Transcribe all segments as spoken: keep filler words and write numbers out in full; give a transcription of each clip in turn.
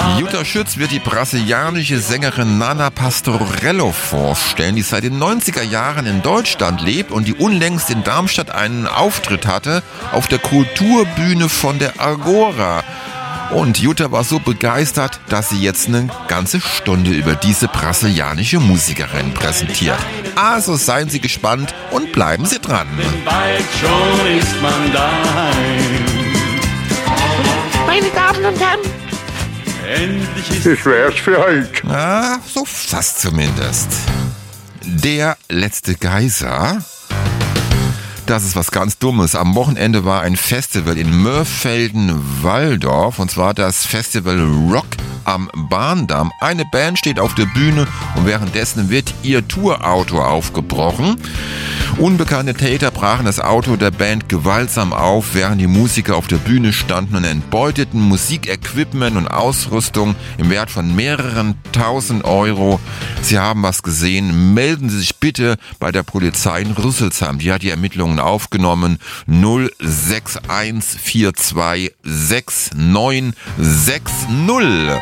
Jutta Schütz wird die brasilianische Sängerin Nana Pastorello vorstellen, die seit den neunziger Jahren in Deutschland lebt und die unlängst in Darmstadt einen Auftritt hatte auf der Kulturbühne von der Agora. Und Jutta war so begeistert, dass sie jetzt eine ganze Stunde über diese brasilianische Musikerin präsentiert. Also seien Sie gespannt und bleiben Sie dran. Denn bald schon ist man daheim. Meine Damen und Herren, Endlich ist Ich wär's für heute. Ja, so fast zumindest. Der letzte Geiser. Das ist was ganz Dummes. Am Wochenende war ein Festival in Mörfelden-Walldorf, und zwar das Festival Rock am Bahndamm. Eine Band steht auf der Bühne und währenddessen wird ihr Tourauto aufgebrochen. Unbekannte Täter brachen das Auto der Band gewaltsam auf, während die Musiker auf der Bühne standen und entbeuteten Musikequipment und Ausrüstung im Wert von mehreren tausend Euro. Sie haben was gesehen, melden Sie sich bitte bei der Polizei in Rüsselsheim. Die hat die Ermittlungen aufgenommen. null sechs eins vier zwei sechs neun sechs null.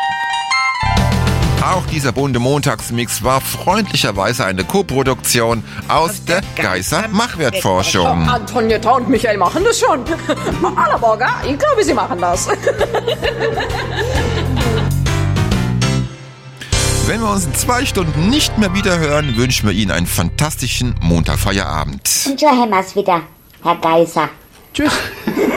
Auch dieser bunte Montagsmix war freundlicherweise eine Koproduktion aus der Geiser Machwertforschung. Antonietta und Michael machen das schon. Allerborger, ich glaube, sie machen das. Wenn wir uns in zwei Stunden nicht mehr wieder hören, wünschen wir Ihnen einen fantastischen Montagfeierabend. Und schon haben wir's wieder, Herr Geiser. tschüss.